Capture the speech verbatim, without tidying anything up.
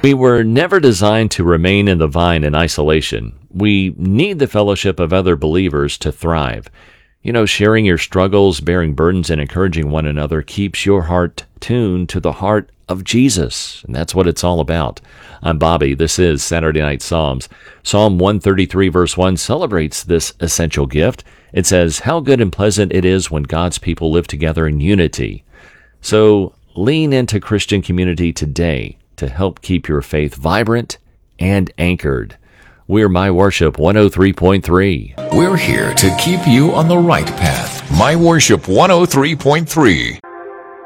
We were never designed to remain in the vine in isolation. We need the fellowship of other believers to thrive. You know, sharing your struggles, bearing burdens, and encouraging one another keeps your heart tuned to the heart of Jesus. And that's what it's all about. I'm Bobby. This is Saturday Night Psalms. Psalm one thirty-three verse one celebrates this essential gift. It says, "How good and pleasant it is when God's people live together in unity." So lean into Christian community today to help keep your faith vibrant and anchored. We're My Worship one oh three point three. We're here to keep you on the right path. My Worship one oh three point three.